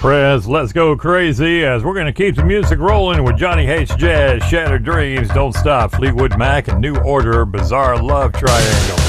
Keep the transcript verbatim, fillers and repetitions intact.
Press, let's go crazy as we're going to keep the music rolling with Johnny Hates Jazz, Shattered Dreams, Don't Stop, Fleetwood Mac, and New Order, Bizarre Love Triangle.